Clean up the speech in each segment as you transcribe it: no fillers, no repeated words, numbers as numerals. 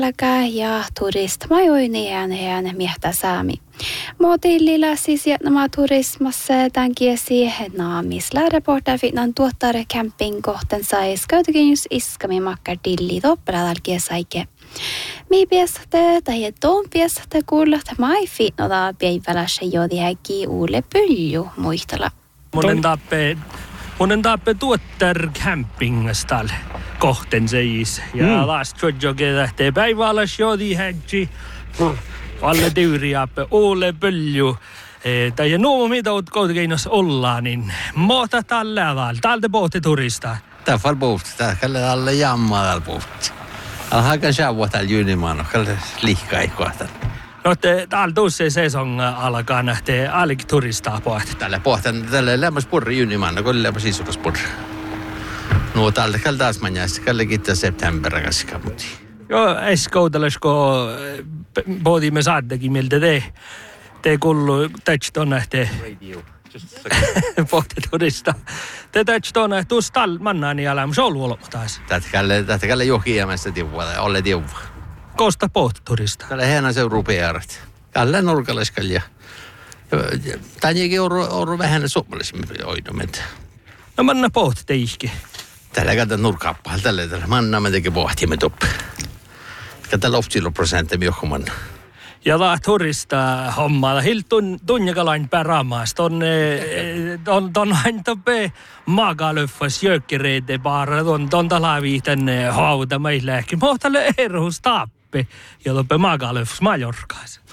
ja turistmajoineen hän miehtä saami. Modellilla siis nämä turismassa tämän kiesi naamisla reporter finnan tuottare camping kohten sais käytäkynys iskami makkar dilli toppradal kiesaike. Mi piesate tai don piesate kuulat mai finnoda päivälässä jodi häkki uule pylju muistella. Monen tappe tuottar campingastal kohten seis. Ja last tjodjoge lähtee päiväläs jodi häkki. Alle tyyriäppe uule pylju. Tai nuo mitä oot koutikeinossa ollaan, niin moota tällä tavalla. Täältä pohti turista. Täällä pohti. Täällä alle jammaa täällä pohti. Alhakan säävua täällä jynimaan. Täällä liikaa ei kohta. No täällä tuossa sesong alkaa nähtee allik turistaa pohti. Täällä pohti. Täällä lämmäs purri jynimaan. Kun lämmäs isukas purri. No täältä taas manjasta. Täällä kiittää september kanssa. Joo, eskoutelesko pohdimme saattekin miltä te kullu tästä on nähtee. Pohti turista. Te tästä on nähtee tuossa tal mannaani älä, se on ollut taas. Tätä källe johkiämästä tiuvuutta, olle tiuvu. Kosta pohti turista. Tällä hänä se rupearat. Tällä nurkalaiskalla. Tännekin on vähän suomalaisemmin oidomet. No manna pohti teihki. Tällä käydä nurkappaa. Tällä manna me teki pohtimme toppi. Tällä 90% johkuman. Ja tämä turista hommalla. Hiltun tunjakalain pääraamasta. On aina toppe maagalöffas jökkireide bara. On talavi tänne hauta meillä ehkä. Mohtalle erhus tappe. Ja toppe maagalöffas Majorkaas.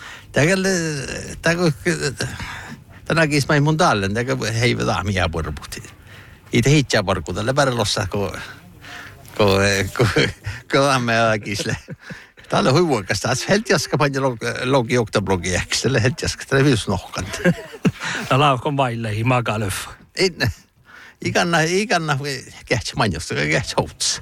Tänäkin mä mun tallen. Tämä heivä taamia porpuhti. Itse hitsää porku. Tällä pärlossa kun lämmää kisle. Täällä on huivuokasta. Helt jaska panja logi oktablogi äks. Tällä helt jaska. Tällä vius nohkant. Täällä on vaille magalöff. Ikanna kähtsä manjosta. Kähtsä houts.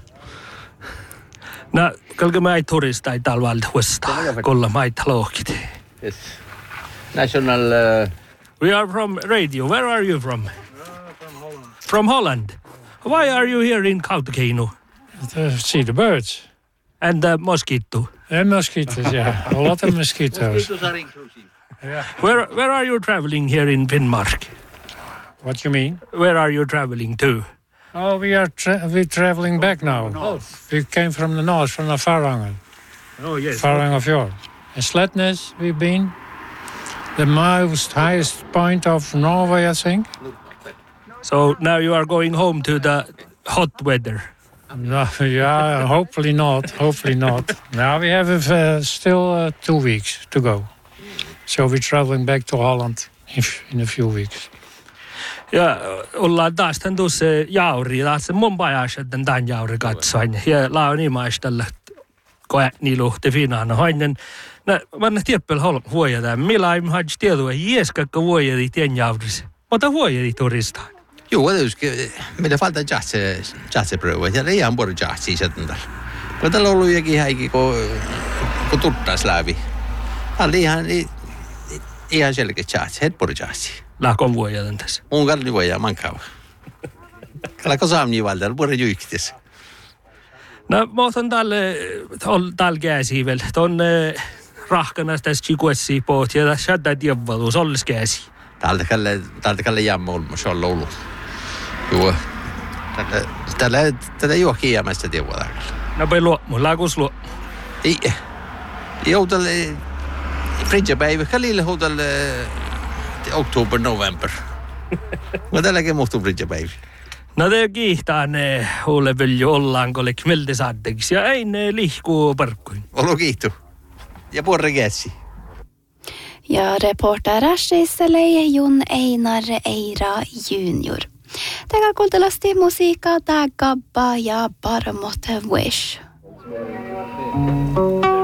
No, kalka mä ei turista ei täällä valta huesta. Kolla mä ei talokit. Yes. National... We are from radio. Where are you from? From Holland. From Holland. Why are you here in Kautokeino? To see the birds. And the mosquito. And mosquitoes, yeah. A lot of mosquitoes. Mosquitoes are inclusive. Yeah. Where are you traveling here in Finnmark? What you mean? Where are you traveling to? Oh, we're traveling back now. We came from the north, from the Farangen. Oh, yes. Farangen Fjord. In Sletnes we've been. The most highest point of Norway, I think. So now you are going home to the hot weather. No, yeah, hopefully not. Hopefully not. Now we have still 2 weeks to go. So we're traveling back to Holland in a few weeks. Ja ollaan taas tämän tuossa jauri. Taas mun pajassa tämän jauri katsoin. Ja launi maistella koe niluhti finaan. Hainen, vanna tieppel huojata. Millä ei haji tietoa, jieskakka huojadi tien jaurissa. Mutta huojadi turistaan. Jo, det är men falta jazzpröva. Ja det är bara jazz i sätten där. Men det låg ju inte här på tuttas lävi. Alla ihan selkeä jazz, het bara jazz. Lahkon vuojadan tässä. Mun kalli vuoja mankava. Kalako saamni valda, bara jyktis. No, mä otan tällä käsivel. Ton rahkanas tässä chikuessi pohti ja tässä jättää tiedvalluus ollis käsi. Täältä kalle jämmä olmus on ollut. Joo. Tällä ei ole kiiämästä tiedä. No pei luo, laakus luo. Ei. Joutalle fridgepäivä kalille houtalle oktober, november. Mä tälläkin muhtuu fridgepäivä. No te kiihtää ne huulevilju ollaankolle miltä saatteeksi ja ei ne lihkuu parkkuin. Olo kiihtu. Ja puolre käsi. Ja reporterasseisselle Jun Einar Eira Junior. Tällä kuultelasti musiikkaa tää Gabba ja Parmot Wish.